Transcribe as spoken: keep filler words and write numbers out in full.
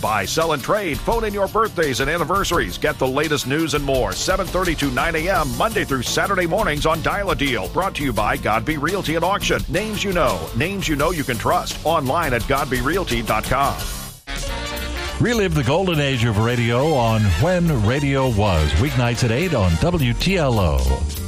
Buy, sell, and trade. Phone in your birthdays and anniversaries. Get the latest news and more. seven thirty to nine a.m. Monday through Saturday mornings on Dial a Deal. Brought to you by Godby Realty and Auction. Names you know. Names you know you can trust. Online at godby realty dot com. Relive the golden age of radio on When Radio Was. Weeknights at eight on W T L O.